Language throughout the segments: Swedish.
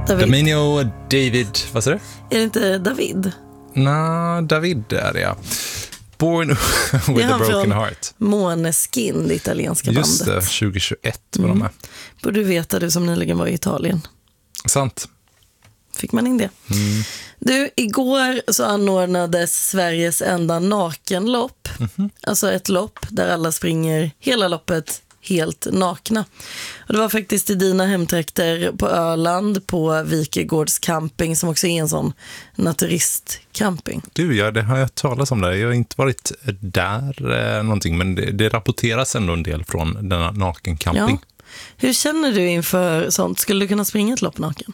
Daminio, David, vad säger du? Är det inte David? Nej, David är det, ja. Born with a broken heart. Måneskin, det italienska bandet. Just det, 2021 var de med. Borde du veta, du som nyligen var i Italien. Sant. Fick man in det. Du, igår så anordnades Sveriges enda nakenlopp. Alltså ett lopp där alla springer hela loppet helt nakna. Och det var faktiskt i dina hemtrakter på Öland, på Vikegårds camping, som också är en sån naturistcamping. Du, ja, det har jag talat om där. Jag har inte varit där någonting, men det rapporteras ändå en del från denna nakencamping. Ja. Hur känner du inför sånt? Skulle du kunna springa ett lopp naken?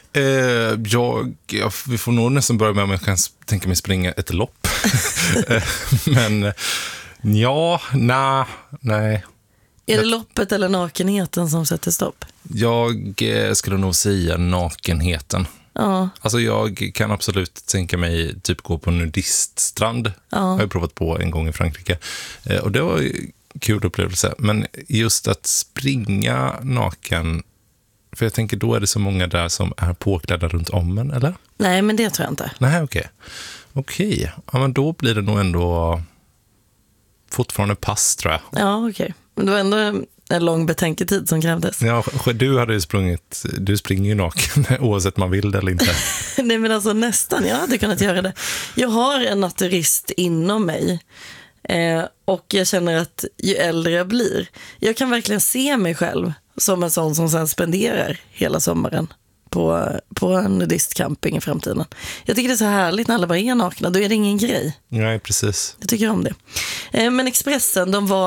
Vi får nog nästan börja med om jag kan tänka mig springa ett lopp. Men ja, nej. Är det loppet eller nakenheten som sätter stopp? Jag skulle nog säga nakenheten. Ja. Alltså jag kan absolut tänka mig typ gå på nudiststrand. Ja. Har jag provat på en gång i Frankrike. Och det var kul upplevelse. Men just att springa naken, för jag tänker då är det så många där som är påklädda runt om en, eller? Nej, men det tror jag inte. Nej, okej. Ja, men då blir det nog ändå fortfarande pass, tror jag. Ja, okej. Men det var ändå en lång betänketid som krävdes. Ja, du springer ju naken oavsett man vill det eller inte. Nej, men alltså nästan, jag hade kunnat göra det. Jag har en naturist inom mig. Och jag känner att ju äldre jag blir, jag kan verkligen se mig själv som en sån som sen spenderar hela sommaren på en nudistcamping i framtiden. Jag tycker det är så härligt när alla bara är nakna, då är det ingen grej. Nej, precis. Jag tycker om det. Men Expressen, de var